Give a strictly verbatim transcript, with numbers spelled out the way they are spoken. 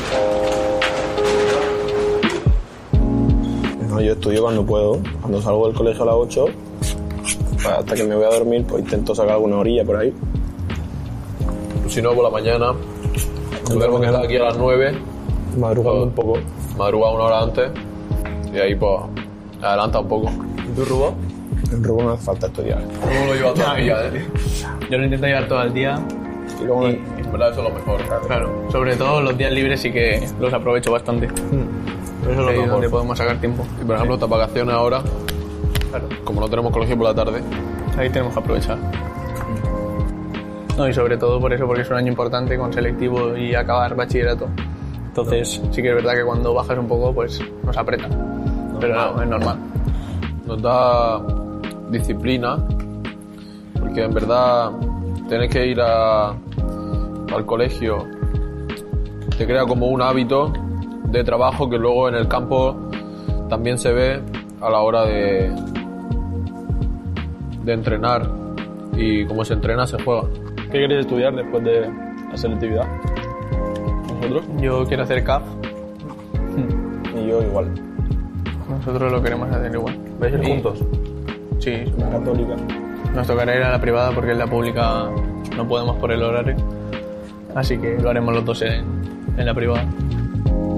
No, yo estudio cuando puedo. Cuando salgo del colegio a las ocho, hasta que me voy a dormir, pues intento sacar alguna orilla por ahí. Si no, por la mañana, tenemos que estar aquí a las nueve. Madrugando pues, un poco. Madrugar una hora antes. Y ahí, pues, adelanta un poco. ¿Y tú, Rubó? En Rubó no hace falta estudiar. ¿Cómo lo llevas todo el día, eh? Yo lo intento llevar todo el día. Y luego... Y, En verdad eso es lo mejor. claro, sobre todo los días libres sí que los aprovecho bastante. Eso es lo Ahí mejor. donde podemos sacar tiempo. Y por ejemplo, estas vacaciones ahora, Claro, como no tenemos colegio por la tarde, ahí tenemos que aprovechar. No, y sobre todo por eso, porque es un año importante con selectivo y acabar bachillerato. Entonces, sí que es verdad que cuando bajas un poco, pues nos aprieta. Pero no, es normal. nos da disciplina, porque en verdad tienes que ir a, al colegio, te crea como un hábito de trabajo que luego en el campo también se ve a la hora de, de entrenar, y como se entrena se juega. ¿Qué queréis estudiar después de la selectividad? ¿Vosotros? Yo quiero hacer C A F. Y yo igual. Nosotros lo queremos hacer igual. ¿Vais a ir Y- juntos? Sí, La católica. nos tocará ir a la privada porque en la pública no podemos por el horario. Así que lo haremos los dos en, en la privada.